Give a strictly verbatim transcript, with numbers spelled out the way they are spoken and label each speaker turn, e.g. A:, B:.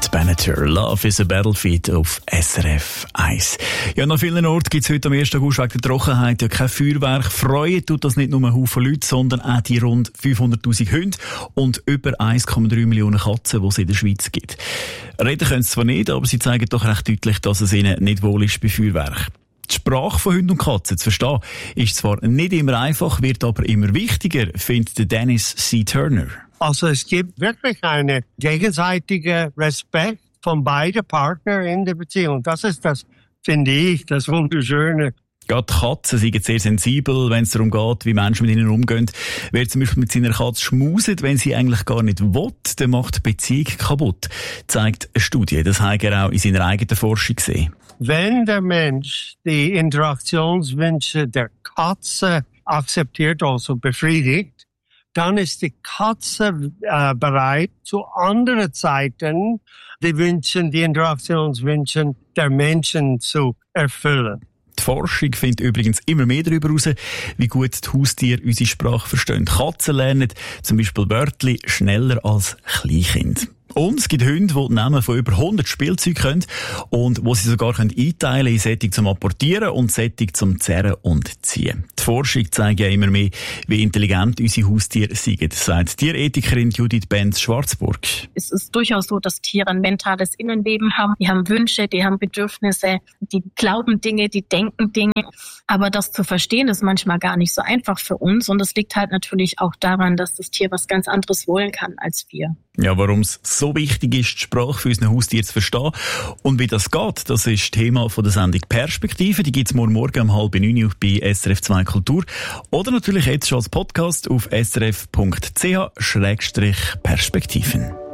A: Pat Benatar, Love is a Battlefield auf S R F eins. Ja, an vielen Orten gibt es heute am ersten August wegen der Trockenheit ja kein Feuerwerk. Freuen tut das nicht nur einen Haufen Leute, sondern auch die rund fünfhunderttausend Hunde und über eins Komma drei Millionen Katzen, die es in der Schweiz gibt. Reden können sie zwar nicht, aber sie zeigen doch recht deutlich, dass es ihnen nicht wohl ist bei Feuerwerk. Die Sprache von Hunden und Katzen zu verstehen, ist zwar nicht immer einfach, wird aber immer wichtiger, findet Dennis C. Turner.
B: Also es gibt wirklich einen gegenseitigen Respekt von beiden Partnern in der Beziehung. Das ist das, finde ich, das Wunderschöne.
A: Gerade Katzen sind sehr sensibel, wenn es darum geht, wie Menschen mit ihnen umgehen. Wer zum Beispiel mit seiner Katze schmuset, wenn sie eigentlich gar nicht will, der macht die Beziehung kaputt, zeigt eine Studie. Das hat er auch in seiner eigenen Forschung gesehen.
B: Wenn der Mensch die Interaktionswünsche der Katze akzeptiert, also befriedigt, dann ist die Katze äh, bereit, zu anderen Zeiten die Wünsche, die Interaktionswünsche der Menschen zu erfüllen.
A: Die Forschung findet übrigens immer mehr darüber heraus, wie gut die Haustiere unsere Sprache verstehen. Katzen lernen zum Beispiel Wörter schneller als Kleinkinder. Und es gibt Hunde, die die Namen von über hundert Spielzeugen können und wo sie sogar können einteilen in Sättig zum Apportieren und Sättig zum Zerren und Ziehen. Die Forschung zeigt ja immer mehr, wie intelligent unsere Haustiere sind, sagt Tierethikerin Judith Benz-Schwarzburg.
C: Es ist durchaus so, dass Tiere ein mentales Innenleben haben. Die haben Wünsche, die haben Bedürfnisse, die glauben Dinge, die denken Dinge. Aber das zu verstehen ist manchmal gar nicht so einfach für uns. Und das liegt halt natürlich auch daran, dass das Tier was ganz anderes wollen kann als wir.
A: Ja, warum es so wichtig ist, die Sprache für unsere Haustiere zu verstehen und wie das geht, das ist Thema von der Sendung Perspektive. Die gibt's morgen Morgen um halb neun bei S R F zwei Kultur oder natürlich jetzt schon als Podcast auf s r f punkt c h Schrägstrich Perspektiven.